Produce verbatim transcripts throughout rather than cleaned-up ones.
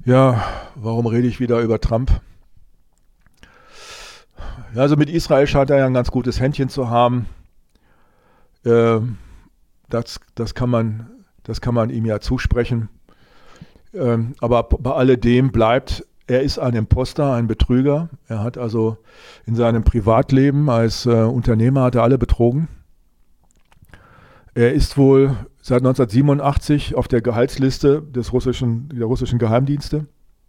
Ja, warum rede ich wieder über Trump? Ja, also mit Israel scheint er ja ein ganz gutes Händchen zu haben. Ähm, das, das kann man, das kann man ihm ja zusprechen. Ähm, aber bei alledem bleibt, er ist ein Imposter, ein Betrüger. Er hat also in seinem Privatleben als äh, Unternehmer hat er alle betrogen. Er ist wohl seit neunzehnhundertsiebenundachtzig auf der Gehaltsliste des russischen, der russischen Geheimdienste.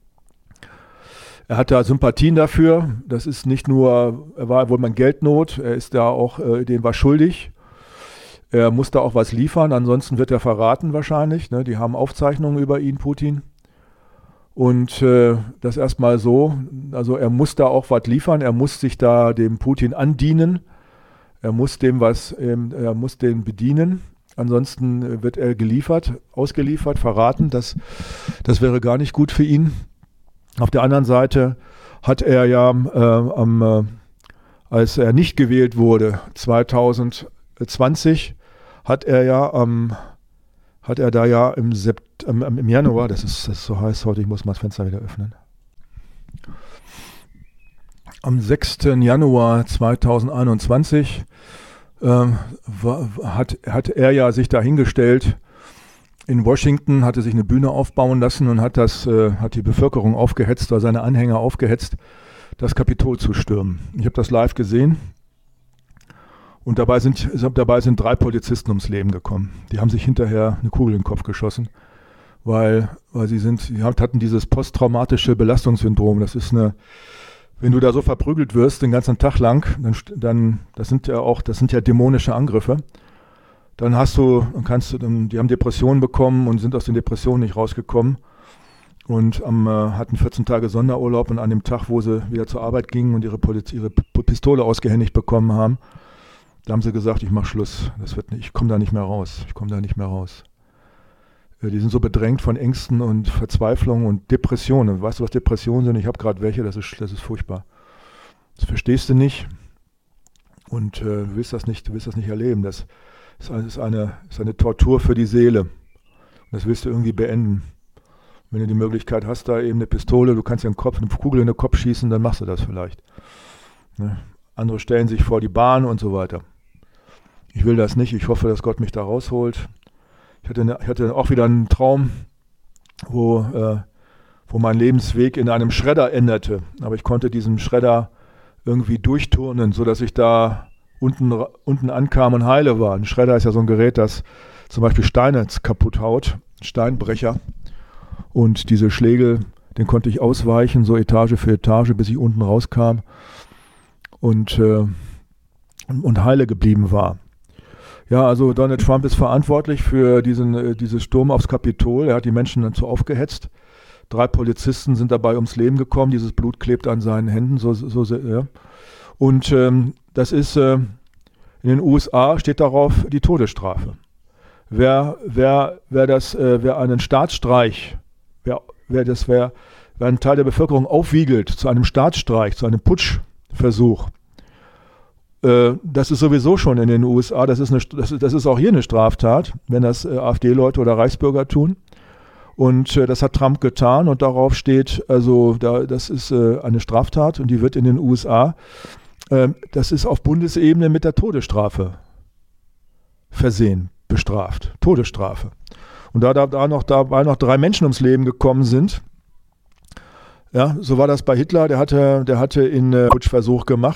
Er hat da Sympathien dafür. Das ist nicht nur, er war wohl mal in Geldnot, er ist da auch, äh, denen war schuldig. Er muss da auch was liefern, ansonsten wird er verraten wahrscheinlich. Ne? Die haben Aufzeichnungen über ihn, Putin. Und äh, das erstmal so, also er muss da auch was liefern, er muss sich da dem Putin andienen. Er muss dem was, ähm, er muss den bedienen, ansonsten wird er geliefert, ausgeliefert, verraten. Das, das wäre gar nicht gut für ihn. Auf der anderen Seite hat er ja, äh, am, äh, als er nicht gewählt wurde, zweitausendzwanzig, hat er ja, ähm, hat er da ja im, Sept- ähm, im Januar, das ist, das ist so heiß heute, ich muss mal das Fenster wieder öffnen. Am sechsten Januar zweitausendeinundzwanzig ähm, war, hat, hat er ja sich dahingestellt in Washington, hatte sich eine Bühne aufbauen lassen und hat, das, äh, hat die Bevölkerung aufgehetzt oder seine Anhänger aufgehetzt, das Kapitol zu stürmen. Ich habe das live gesehen und dabei sind, dabei sind drei Polizisten ums Leben gekommen. Die haben sich hinterher eine Kugel in den Kopf geschossen, weil, weil sie sind, sie hatten dieses posttraumatische Belastungssyndrom. Das ist eine Wenn du da so verprügelt wirst den ganzen Tag lang, dann, dann das sind ja auch, das sind ja dämonische Angriffe. Dann hast du, dann kannst du, dann, die haben Depressionen bekommen und sind aus den Depressionen nicht rausgekommen und am, äh, hatten vierzehn Tage Sonderurlaub und an dem Tag, wo sie wieder zur Arbeit gingen und ihre, Poliz- ihre P- Pistole ausgehändigt bekommen haben, da haben sie gesagt, ich mach Schluss, das wird nicht, ich komme da nicht mehr raus, ich komme da nicht mehr raus. Die sind so bedrängt von Ängsten und Verzweiflung und Depressionen. Weißt du, was Depressionen sind? Ich habe gerade welche, das ist, das ist furchtbar. Das verstehst du nicht und äh, du willst das nicht, du willst das nicht erleben. Das ist eine, ist, eine, ist eine Tortur für die Seele. Und das willst du irgendwie beenden. Wenn du die Möglichkeit hast, da eben eine Pistole, du kannst ja einen Kopf, eine Kugel in den Kopf schießen, dann machst du das vielleicht. Ne? Andere stellen sich vor die Bahn und so weiter. Ich will das nicht. Ich hoffe, dass Gott mich da rausholt. Ich hatte, eine, ich hatte auch wieder einen Traum, wo, äh, wo mein Lebensweg in einem Schredder endete. Aber ich konnte diesen Schredder irgendwie durchturnen, sodass ich da unten, unten ankam und heile war. Ein Schredder ist ja so ein Gerät, das zum Beispiel Steine kaputt haut, Steinbrecher. Und diese Schläge, den konnte ich ausweichen, so Etage für Etage, bis ich unten rauskam und, äh, und heile geblieben war. Ja, also Donald Trump ist verantwortlich für diesen, äh, diesen Sturm aufs Kapitol. Er hat die Menschen dazu aufgehetzt. Drei Polizisten sind dabei ums Leben gekommen. Dieses Blut klebt an seinen Händen. So, so, so, ja. Und ähm, das ist, äh, in den U S A steht darauf die Todesstrafe. Wer, wer, wer, das, äh, wer einen Staatsstreich, wer, wer, das, wer, wer einen Teil der Bevölkerung aufwiegelt zu einem Staatsstreich, zu einem Putschversuch, das ist sowieso schon in den U S A, das ist, eine, das ist, das ist auch hier eine Straftat, wenn das äh, AfD-Leute oder Reichsbürger tun. Und äh, das hat Trump getan und darauf steht, also da, das ist äh, eine Straftat und die wird in den U S A, äh, das ist auf Bundesebene mit der Todesstrafe versehen, bestraft. Todesstrafe. Und da, da, da noch dabei noch drei Menschen ums Leben gekommen sind, ja, so war das bei Hitler, der hatte, der hatte in äh, Putschversuch gemacht.